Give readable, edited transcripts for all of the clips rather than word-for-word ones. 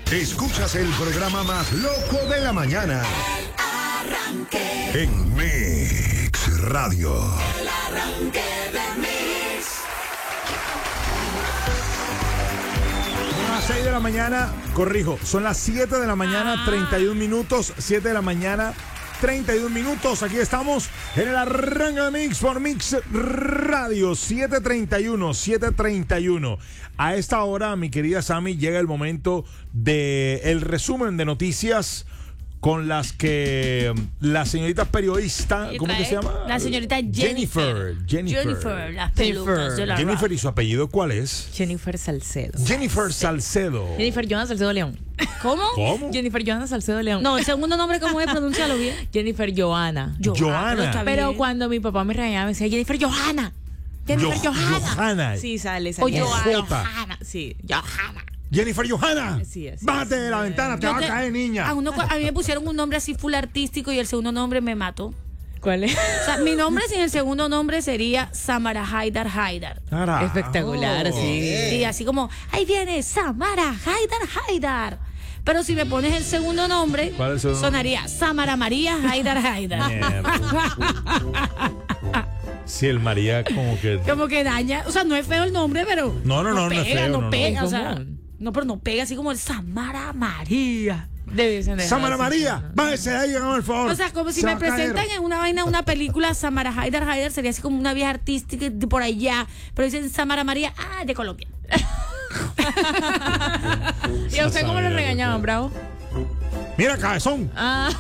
Escuchas el programa más loco de la mañana. El arranque. En Mix Radio. El arranque de Mix. Son las 6 de la mañana, corrijo, son las 7 de la mañana, 31 minutos, 7 de la mañana, 31 minutos. Aquí estamos en el arranque de Mix por Mix Radio, 7:31. A esta hora, mi querida Sammy, llega el momento de el resumen de noticias con las que la señorita periodista, ¿cómo que se llama? La señorita Jennifer, las pelucas de la Jennifer, ¿y su apellido cuál es? Jennifer Salcedo. Jennifer Salcedo. Jennifer Johanna Salcedo León. ¿Cómo? Jennifer Johanna Salcedo León. No, el segundo nombre, ¿cómo es? Pronúncialo bien. Jennifer Johanna. Johanna. Pero cuando mi papá me regañaba, me decía Jennifer Johanna. Jennifer Johanna. Sí, sale. O Johanna. Johanna. Sí, Johanna. Jennifer Johanna. Sí, así. Bájate de la ventana, te va a caer, niña. A mí me pusieron un nombre así full artístico y el segundo nombre me mató. ¿Cuál es? O sea, mi nombre sin el segundo nombre sería Samara Haidar. Carajo. Espectacular, sí. Y así como, ahí viene Samara Haidar. Pero si me pones el segundo nombre, ¿Cuál es el segundo sonaría Samara María Haidar. Sí, el María Como que daña, o sea, no es feo el nombre, pero No es feo, no no. pega, o Es sea, común. no, pero no pega así como el Samara María. Debiesen dejar Samara así. María, bájese de ahí, por favor. O sea, como si Se me va a caer. presentan en una vaina, una película, Samara Haidar sería así como una vieja artística de por allá, pero dicen Samara María, de Colombia. ¿Y a usted cómo lo regañaban, Bravo? Mira, cabezón.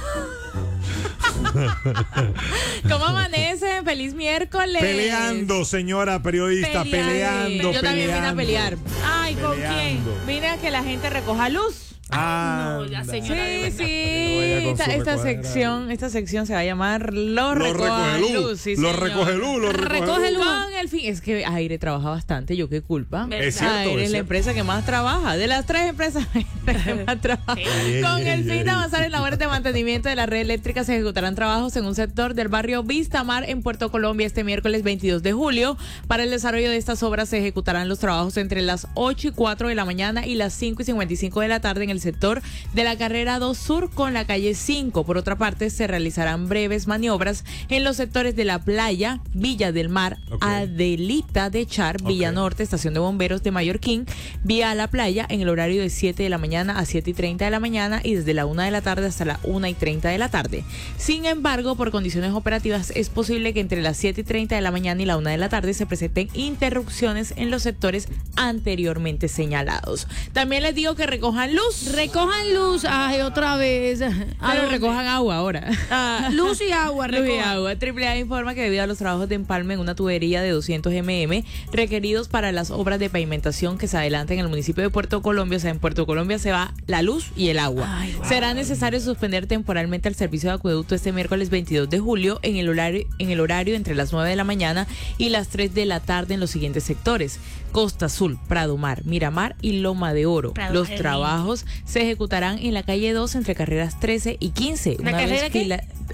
¿Cómo amanece? Feliz miércoles. Peleando, señora periodista, peleando. Yo también vine a pelear. Ay, ¿con quién? Peleando. Vine a que la gente recoja luz. No, la señora de Sí, verdad. sí. vaya con su Esta sección se va a llamar Los Los Recoja recoge Luz. luz. Sí, Los señor. recoge luz, los recoge Recoge luz. luz. Con el fin, es que Aire trabaja bastante, yo qué culpa. Es cierto, Aire es es la cierto. empresa que más trabaja, de las 3 empresas que más trabaja. Ay, Con ay, el fin de ay. avanzar en labores de mantenimiento de la red eléctrica, se ejecutarán trabajos en un sector del barrio Vistamar en Puerto Colombia este miércoles 22 de julio. Para el desarrollo de estas obras se ejecutarán los trabajos entre las 8 y 4 de la mañana y las 5 y 55 de la tarde en el sector de la carrera 2 Sur con la calle 5. Por otra parte, se realizarán breves maniobras en los sectores de La Playa, Villa del Mar, Ok. Adelita de Char, Villa Ok. Norte, Estación de Bomberos de Mallorquín, vía La Playa en el horario de 7 de la mañana a 7:30 de la mañana y desde la 1 de la tarde hasta la 1:30 de la tarde. Sin embargo, por condiciones operativas es posible que entre las 7:30 de la mañana y la 1 de la tarde se presenten interrupciones en los sectores anteriormente señalados. También les digo que recojan luz. Recojan luz, ay, otra vez. Pero recojan agua ahora. Luz y agua, Luz y recojan. agua. AAA informa que debido a los trabajos de empalme en una tubería de 200 mm requeridos para las obras de pavimentación que se adelantan en el municipio de Puerto Colombia, o sea, en Puerto Colombia se va la luz y el agua. Ay, wow. Será necesario suspender temporalmente el servicio de acueducto este miércoles 22 de julio en el horario entre las 9 de la mañana y las 3 de la tarde en los siguientes sectores: Costa Azul, Prado Mar, Miramar y Loma de Oro. Prado Los Mar, trabajos se ejecutarán en la calle 2 entre carreras 13 y 15. ¿La carrera qué?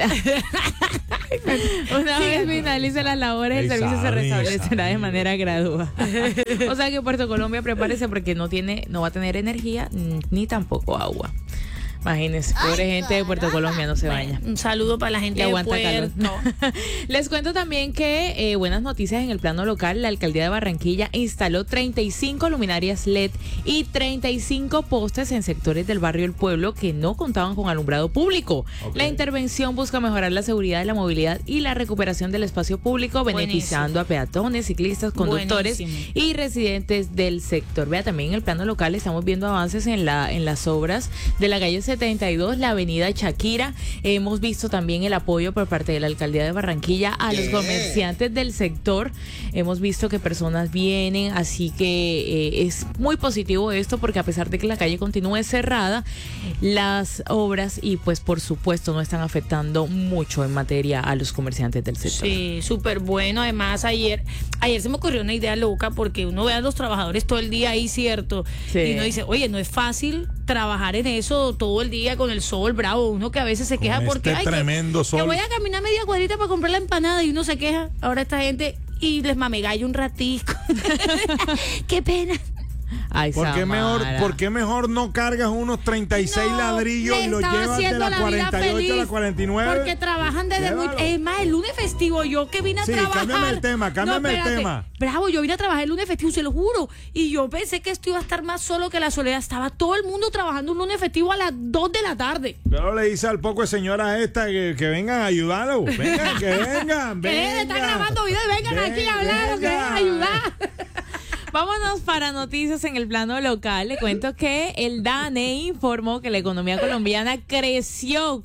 Una vez finalice las labores, el Ey, servicio se Sammy, restablecerá de Sammy. manera gradual. O sea que Puerto Colombia prepárese porque no va a tener energía ni tampoco agua. Imagínense, pobre gente de Puerto Colombia no se baña. Un saludo para la gente Y de aguanta calor. Puerto. Les cuento también que buenas noticias en el plano local. La alcaldía de Barranquilla instaló 35 luminarias LED y 35 postes en sectores del barrio El Pueblo que no contaban con alumbrado público. Ok. La intervención busca mejorar la seguridad de la movilidad y la recuperación del espacio público, beneficiando a peatones, ciclistas, conductores Buenísimo. y residentes del sector. Vea, también en el plano local estamos viendo avances en las obras de la calle 72, la avenida Shakira. Hemos visto también el apoyo por parte de la alcaldía de Barranquilla a los comerciantes del sector. Hemos visto que personas vienen, así que es muy positivo esto porque a pesar de que la calle continúe cerrada, las obras y pues por supuesto no están afectando mucho en materia a los comerciantes del sector. Sí, súper bueno. Además, ayer se me ocurrió una idea loca porque uno ve a los trabajadores todo el día ahí, ¿cierto? Sí. Y uno dice, oye, no es fácil trabajar en eso todo el día con el sol bravo. Uno que a veces se queja Con porque este ay, tremendo que sol. voy a caminar media cuadrita para comprar la empanada y uno se queja. Ahora esta gente y les mamegallo un ratico. Qué pena. Ay, ¿Por qué mejor no cargas unos 36 ladrillos y los llevas de la 48 a la 49? Porque trabajan desde muy... Es más, el lunes festivo, yo que vine a trabajar... cámbiame el tema. Bravo, yo vine a trabajar el lunes festivo, se lo juro. Y yo pensé que esto iba a estar más solo que la soledad. Estaba todo el mundo trabajando un lunes festivo a las 2 de la tarde. Pero le dice al poco de señoras esta que vengan a ayudarlo. Vengan, que vengan. Que están grabando videos y vengan aquí a hablar, que vengan a ayudar. Vámonos para noticias en el plano local. Le cuento que el DANE informó que la economía colombiana creció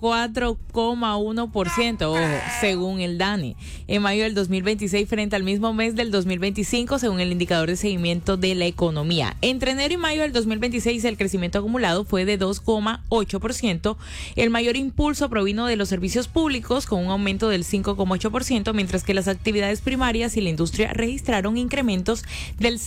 4,1%, ojo, según el DANE, en mayo del 2026 frente al mismo mes del 2025, según el indicador de seguimiento de la economía. Entre enero y mayo del 2026, el crecimiento acumulado fue de 2,8%. El mayor impulso provino de los servicios públicos, con un aumento del 5,8%, mientras que las actividades primarias y la industria registraron incrementos del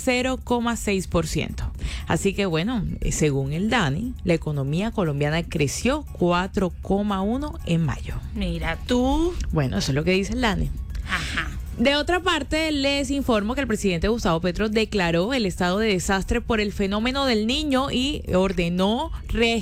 0,6%. Así que bueno, según el DANE, la economía colombiana creció 4,1% en mayo. Mira tú. Bueno, eso es lo que dice el DANE. Ajá. De otra parte, les informo que el presidente Gustavo Petro declaró el estado de desastre por el fenómeno del Niño y ordenó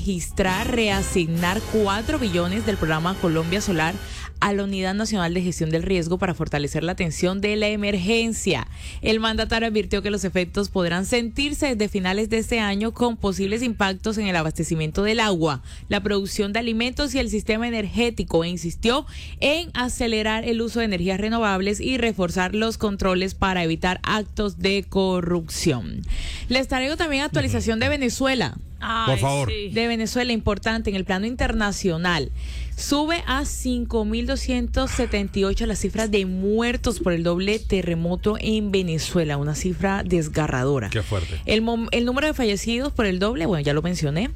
reasignar 4 billones del programa Colombia Solar a la Unidad Nacional de Gestión del Riesgo para fortalecer la atención de la emergencia. El mandatario advirtió que los efectos podrán sentirse desde finales de este año, con posibles impactos en el abastecimiento del agua, la producción de alimentos y el sistema energético, e insistió en acelerar el uso de energías renovables y reforzar los controles para evitar actos de corrupción. Les traigo también actualización de Venezuela. Por favor. Sí. De Venezuela, importante en el plano internacional. Sube a 5.278 las cifras de muertos por el doble terremoto en Venezuela, una cifra desgarradora. Qué fuerte. El número de fallecidos por el doble, bueno, ya lo mencioné.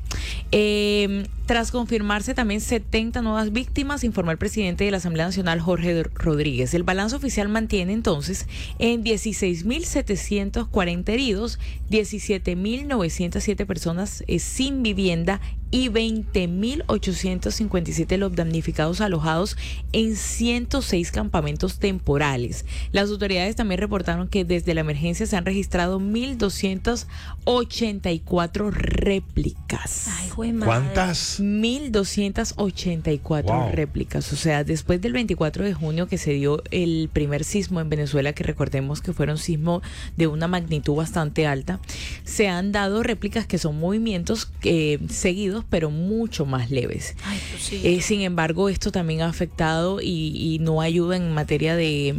Tras confirmarse también 70 nuevas víctimas, informó el presidente de la Asamblea Nacional, Jorge Rodríguez. El balance oficial mantiene entonces en 16.740 heridos, 17.907 personas sin vivienda y 20.857 los damnificados alojados en 106 campamentos temporales. Las autoridades también reportaron que desde la emergencia se han registrado 1.284 réplicas. Ay, güey, madre. ¿Cuántas? 1.284 Wow. réplicas. O sea, después del 24 de junio que se dio el primer sismo en Venezuela, que recordemos que fueron sismo de una magnitud bastante alta, se han dado réplicas que son movimientos seguidos, pero mucho más leves. Ay, pues sí. Sin embargo, esto también ha afectado y no ayuda en materia del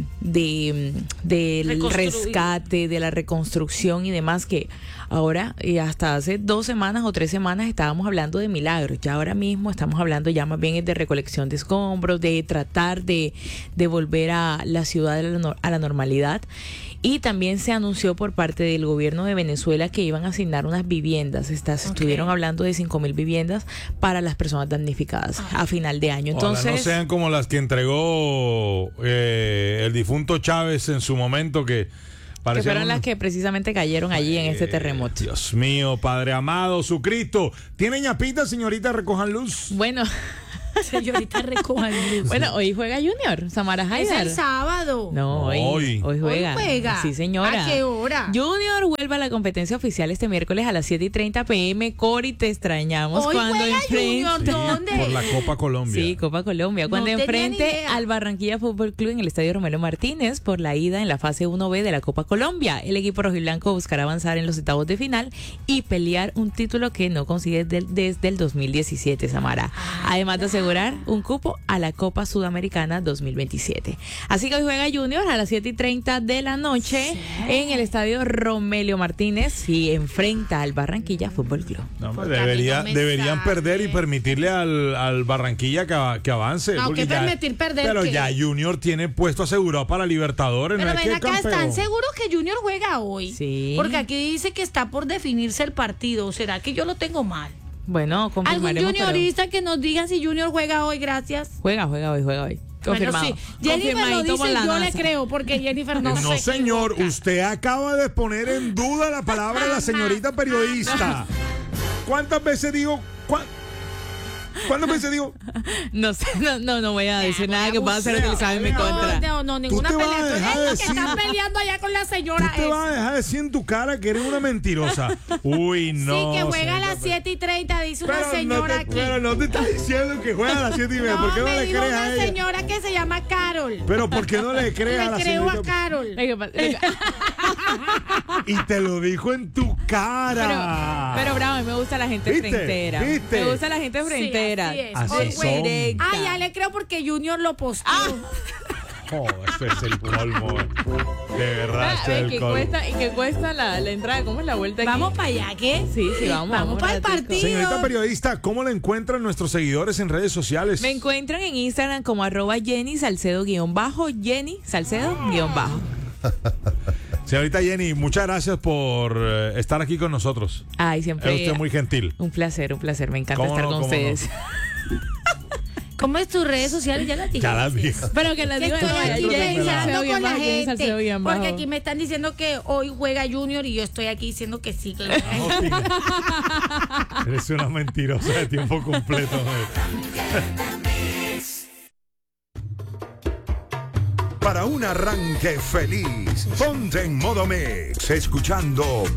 rescate, de la reconstrucción y demás, que ahora, hasta hace 2 semanas o 3 semanas estábamos hablando de milagros. Ya ahora mismo estamos hablando ya más bien de recolección de escombros, de tratar de volver a la ciudad a la normalidad. Y también se anunció por parte del gobierno de Venezuela que iban a asignar unas viviendas. Estuvieron hablando de 5.000 viviendas para las personas damnificadas a final de año. Entonces, ojalá no sean como las que entregó el difunto Chávez en su momento, que fueron las que precisamente cayeron allí en este terremoto. Dios mío, Padre amado, su Cristo. ¿Tiene ñapita, señorita? Recojan luz. Bueno. Señorita, recojan luz. Bueno, hoy juega Junior, Samara Es Haidar. el sábado. No, hoy juega. Hoy juega. Sí, señora. ¿A qué hora? Junior vuelve a la competencia oficial este miércoles a las 7:30 p.m. Cori, te extrañamos. Hoy cuando juega enfrente. Junior, ¿dónde? Por la Copa Colombia. Sí, Copa Colombia. Cuando tenía ni enfrente idea. al Barranquilla Fútbol Club en el Estadio Romelo Martínez por la ida en la fase 1B de la Copa Colombia. El equipo rojiblanco buscará avanzar en los octavos de final y pelear un título que no consigue desde el 2017, Samara. Además de asegurar un cupo a la Copa Sudamericana 2027. Así que hoy juega Junior a las 7:30 de la noche en el Estadio Romelio Martínez y enfrenta al Barranquilla Fútbol Club. No, hombre, Porque a mí no me deberían sale. perder y permitirle al Barranquilla que avance. No, porque que permitir perder, Pero ¿qué? ya Junior tiene puesto asegurado para Libertadores. Pero no es ven que acá, campeón. ¿están seguros que Junior juega hoy? Sí. Porque aquí dice que está por definirse el partido. ¿Será que yo lo tengo mal? Bueno, ¿Algún confirmaremos. pero- juniorista que nos diga si Junior juega hoy? Gracias. Juega hoy. Confirmado. Bueno, sí. Jennifer lo Confirmadito por dice, la yo le NASA. creo, porque Jennifer no No, se señor, equivoca. usted acaba de poner en duda la palabra de la señorita periodista. ¿Cuántas veces digo? ¿Cuántas veces digo? No sé, no voy a decir nada que pueda ser sea, utilizado en mi contra. No, ninguna te vas a pelea. Tú dejar eres la que decir- estás peleando allá con la Tú señora te esa. vas a dejar decir en tu cara que eres una mentirosa. Uy, no. Sí, que juega a señorita, las 7:30, dice una pero señora no te, aquí. Pero no te está diciendo que juega a las 7:30. No, ¿Por qué no me le dijo crees a una ella? señora que se llama Carol. Pero ¿por qué no le crees a Le la creo a señorita? Carol. Lo que pasa- Y te lo dijo en tu cara. Pero bravo, a mí me gusta la gente ¿Viste? frentera. ¿Viste? Me gusta la gente Sí, frentera. así es. Así Oye, son. Directa. Ah, ya le creo porque Junior lo posteó. Oh, este es el colmo. De verdad, este es ¿Y el qué colmo. cuesta, y qué cuesta la entrada? ¿Cómo es la vuelta aquí? Vamos para allá, ¿qué? Sí, vamos. Vamos para el ratico. partido. Señorita periodista, ¿cómo la encuentran nuestros seguidores en redes sociales? Me encuentran en Instagram como @Jenny Salcedo _ Jenny Salcedo _ Señorita Jenny, muchas gracias por estar aquí con nosotros. Ay, siempre. Es usted muy gentil. Un placer. Me encanta ¿Cómo estar no, con cómo no? ustedes. ¿Cómo es tus redes sociales? Ya las dije. Ya las dije. Pero que les Que digo, estoy aquí Jenny pensando Salcedo con la Jenny Salcedo gente. _ Porque aquí me están diciendo que hoy juega Junior y yo estoy aquí diciendo que sí. Que Eres una mentirosa de tiempo completo. Para un arranque feliz, ponte en modo mix, escuchando